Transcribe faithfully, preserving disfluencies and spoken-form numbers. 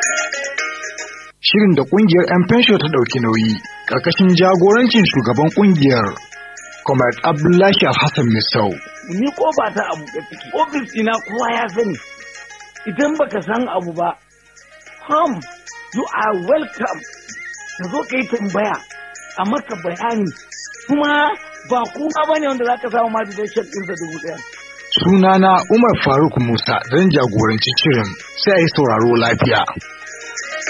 Shirin da ƙungiyar 'yan fensho ta ɗauki nauyi ƙarƙashin jagorancin shugaban ƙungiyar Comrade Abdullahi Alhassan Misau. Ni ko ba ta abu da ciki, ofis ina kowa ya sani. Idan baka san abu ba, come, you are welcome. Ka zo ka yi tambaya a maka bayani. Kuma ba kuma ba ne wanda za ka samu madadin ɗinsa dubu ɗaya. Sunana Umar Faruk Musa zan jagoranci shirin sai a yi sauraro lafiya.